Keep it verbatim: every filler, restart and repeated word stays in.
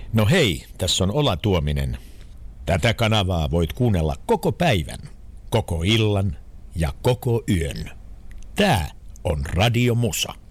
No hei, tässä on Ola Tuominen. Tätä kanavaa voit kuunnella koko päivän, koko illan ja koko yön. Tää on Radio Musa.